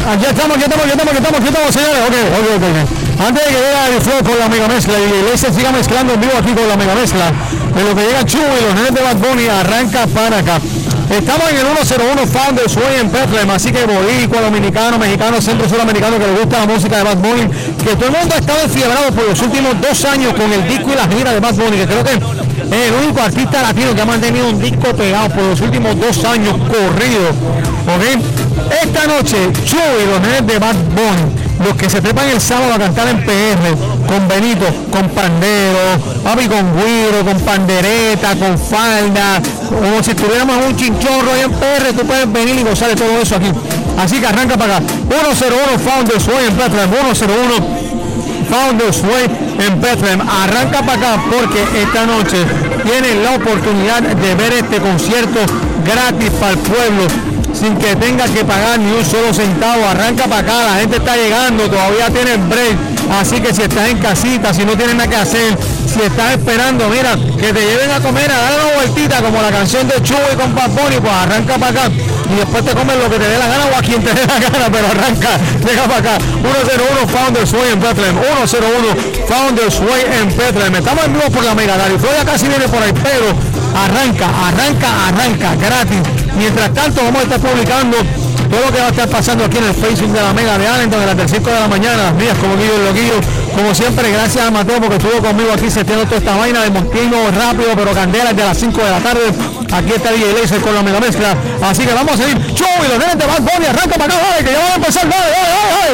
Aquí estamos, señores. Ok. Antes de que llegue el flow con la mega mezcla y Iglesia siga mezclando en vivo aquí con la mega mezcla, en lo que llega Chuy y los nenes de Bad Bunny, arranca para acá. Estamos en el 101 Founders Way en Bethlehem, así que boricua, dominicano, mexicano, centro suramericano que le gusta la música de Bad Bunny, que todo el mundo ha estado enfiebrado por los últimos 2 años con el disco y la gira de Bad Bunny, que creo que es el único artista latino que ha mantenido un disco pegado por los últimos 2 años corridos. ¿Okay? Esta noche, Chuy y los nenes de Bad Bunny, los que se trepan el sábado a cantar en PR, con Benito, con pandero, papi, con güiro, con pandereta, con falda, como si tuviéramos un chinchorro ahí en PR, tú puedes venir y gozar de todo eso aquí. Así que arranca para acá. 101 Founders Way en Bethlehem, 101 Founders Way en Bethlehem. Arranca para acá porque esta noche tienen la oportunidad de ver este concierto gratis para el pueblo, sin que tenga que pagar ni un solo centavo. Arranca para acá, la gente está llegando, todavía tienen break, así que si estás en casita, si no tienes nada que hacer, si estás esperando, mira, que te lleven a comer, a dar una vueltita como la canción de Chuy con Bad Bunny, pues arranca para acá y después te comes lo que te dé la gana o a quien te dé la gana, pero arranca, llega para acá. 101 Founders Way en Bethlehem, 101 Founders Way en Bethlehem. Estamos en vivo por la Mega Dari, Florida casi viene por ahí, pero arranca gratis. Mientras tanto vamos a estar publicando todo lo que va a estar pasando aquí en el Facebook de la Mega de Arlington a las 5 de la mañana, las mías como Guillo el Loquillo. Como siempre, gracias a Mateo porque estuvo conmigo aquí seteando toda esta vaina de Montino rápido, pero candela de las 5 de la tarde. Aquí está DJ Laser con la mega mezcla. Así que vamos a seguir. Chuy y los nenes de Bad Bunny, arranca para acá, dale, que ya van a empezar, dale.